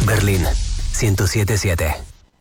Berlín 107.7.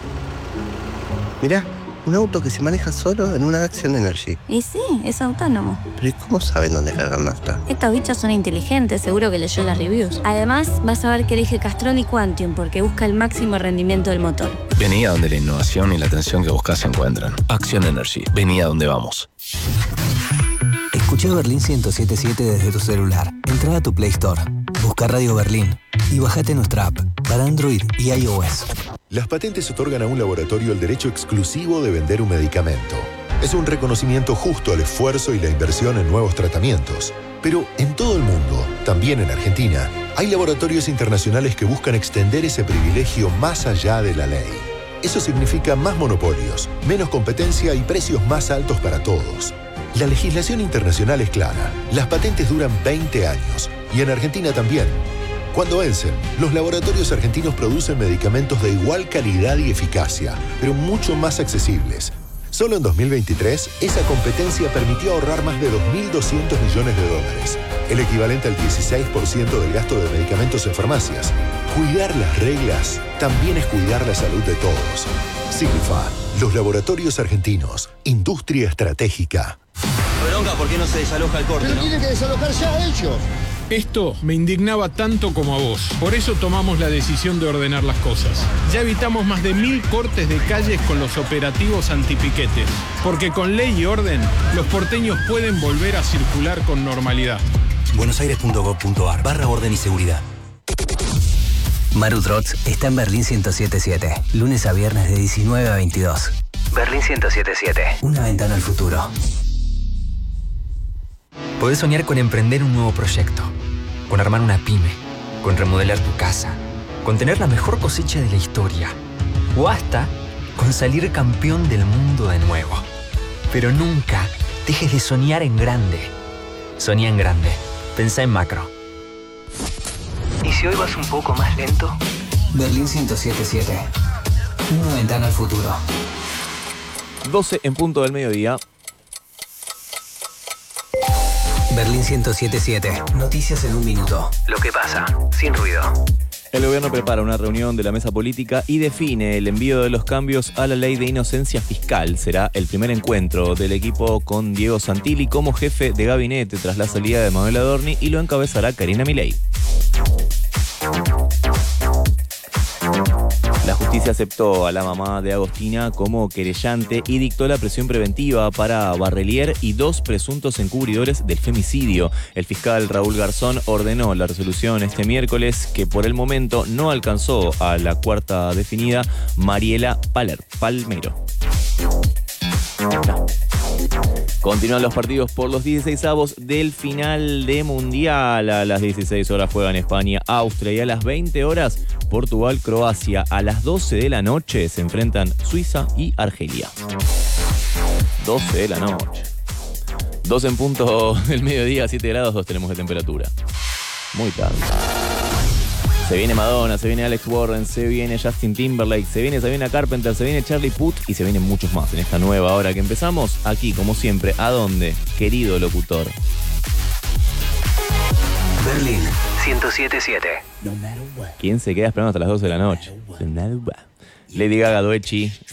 Mirá, un auto que se maneja solo en una Action Energy. Y sí, es autónomo. Pero ¿y cómo saben dónde cargar nafta? Estos bichos son inteligentes, seguro que leyó las reviews. Además, vas a ver que elige Castrol y Quantium porque busca el máximo rendimiento del motor. Vení a donde la innovación y la atención que buscas se encuentran. Action Energy. Vení a donde vamos. Escucha Berlín 107.7 desde tu celular. Entra a tu Play Store. Busca Radio Berlín y bájate nuestra app para Android y iOS. Las patentes otorgan a un laboratorio el derecho exclusivo de vender un medicamento. Es un reconocimiento justo al esfuerzo y la inversión en nuevos tratamientos. Pero en todo el mundo, también en Argentina, hay laboratorios internacionales que buscan extender ese privilegio más allá de la ley. Eso significa más monopolios, menos competencia y precios más altos para todos. La legislación internacional es clara. Las patentes duran 20 años. Y en Argentina también. Cuando vencen, los laboratorios argentinos producen medicamentos de igual calidad y eficacia, pero mucho más accesibles. Solo en 2023, esa competencia permitió ahorrar más de 2.200 millones de dólares, el equivalente al 16% del gasto de medicamentos en farmacias. Cuidar las reglas también es cuidar la salud de todos. Signifa, los laboratorios argentinos, industria estratégica. Bronca, ¿por qué no se desaloja el corte? Pero tienen que desalojar ya ellos. Esto me indignaba tanto como a vos. Por eso tomamos la decisión de ordenar las cosas. Ya evitamos más de 1.000 cortes de calles con los operativos antipiquetes. Porque con ley y orden, los porteños pueden volver a circular con normalidad. buenosaires.gov.ar/orden y seguridad. Maru Trotz está en Berlín 107.7. Lunes a viernes de 19 a 22. Berlín 107.7. Una ventana al futuro. Podés soñar con emprender un nuevo proyecto, con armar una pyme, con remodelar tu casa, con tener la mejor cosecha de la historia, o hasta con salir campeón del mundo de nuevo. Pero nunca dejes de soñar en grande. Soñá en grande. Pensá en macro. ¿Y si hoy vas un poco más lento? Berlín 107.7. Una ventana al futuro. 12 en punto del mediodía. Berlín 107.7. Noticias en un minuto. Lo que pasa, sin ruido. El gobierno prepara una reunión de la mesa política y define el envío de los cambios a la ley de inocencia fiscal. Será el primer encuentro del equipo con Diego Santilli como jefe de gabinete tras la salida de Manuel Adorni y lo encabezará Karina Milei. La justicia aceptó a la mamá de Agostina como querellante y dictó la prisión preventiva para Barrelier y 2 presuntos encubridores del femicidio. El fiscal Raúl Garzón ordenó la resolución este miércoles, que por el momento no alcanzó a la cuarta definida, Mariela Palmero. No. Continúan los partidos por los 16avos del final de Mundial. A las 16 horas juegan España, Austria y a las 20 horas Portugal, Croacia. A las 12 de la noche se enfrentan Suiza y Argelia. 12 de la noche. 2 en punto del mediodía, 7 grados 2 tenemos de temperatura. Muy tarde. Se viene Madonna, se viene Alex Warren, se viene Justin Timberlake, se viene Sabrina Carpenter, se viene Charlie Puth y se vienen muchos más en esta nueva hora que empezamos. Aquí, como siempre, ¿a dónde, querido locutor? Berlín 107.7. ¿Quién se queda esperando hasta las 12 de la noche? Lady Gaga, Doechi,